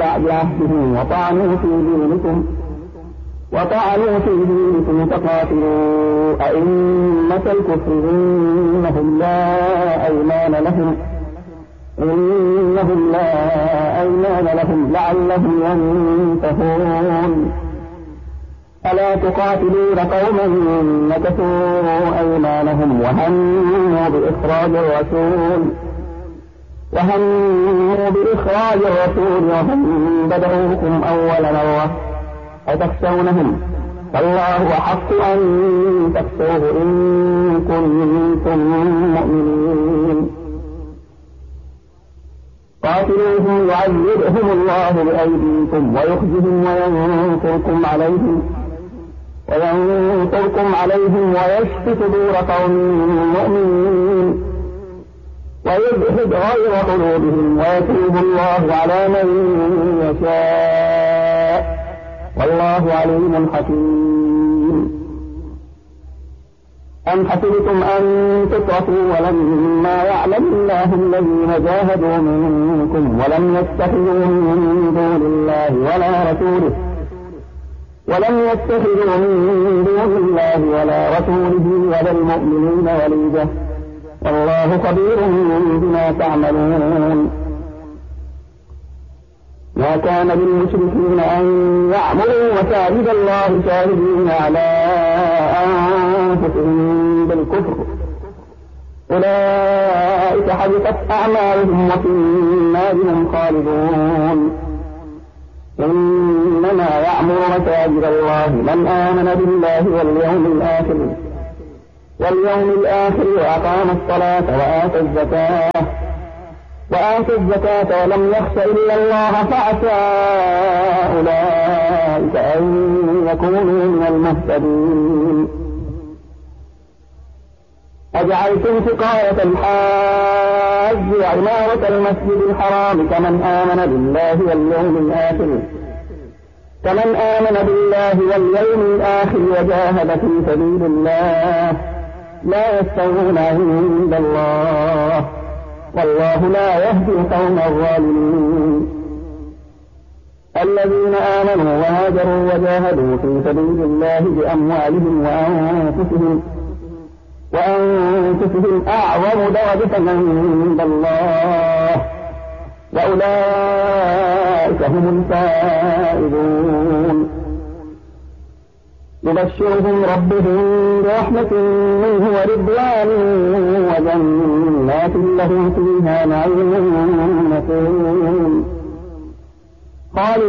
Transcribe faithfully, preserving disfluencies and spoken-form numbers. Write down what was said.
بعهدهم وطعنوا في دينكم وطعنوا في دينكم فقاتلوا أئمة الكفر إنهم لا أيمان لهم إنهم لا أيمان لهم لعلهم ينتهون. ألا تقاتلون قوما نكثوا أيمانهم وهموا بإخراج الرسول وهموا بإخراج الرسول وهم بدأوكم أول مرة أتخشونهم فالله أحق أن تخشوه إن كنتم مؤمنين. قاتلوهم يعذبهم الله بأيديكم ويخزهم وينصركم عليهم وينصركم عليهم ويشف صدور قوم مؤمنين ويذهب غير قلوبهم ويتوب الله على من يشاء والله عليم حكيم. أم حسبتم أن تتركوا ولما يعلم الله الذين جاهدوا منكم ولم يتخذوا من دون الله ولا رسوله ولم يتخذوا من دون الله ولا رسوله ولا المؤمنين وليجة والله خبير بما تعملون. ما كان للمشركين أن يعمروا مساجد الله شاهدين على أنفسهم بالكفر أولئك حبطت أعمالهم وفي النار هم خالدون. إنما يعمر مساجد الله من آمن بالله واليوم الآخر واليوم الآخر وأقام الصلاة وآتى الزكاة وآتى الزكاة ولم يخش إلا الله فعسى أولئك أن يكونوا من المهتدين. أجعلتم سقاية الحاج وعمارة المسجد الحرام كمن آمن بالله واليوم الآخر كمن آمن بالله واليوم الآخر وجاهد في سبيل الله لا يستوون عند الله والله لا يهدي القوم الظالمين. الذين آمنوا وهاجروا وجاهدوا في سبيل الله بأموالهم وأنفسهم وأنفسهم أعظم درجة عند الله وأولئك هم الفائزون. يبشرهم ربهم برحمة منه ورضوان وجنات لهم فيها نعيم مقيم.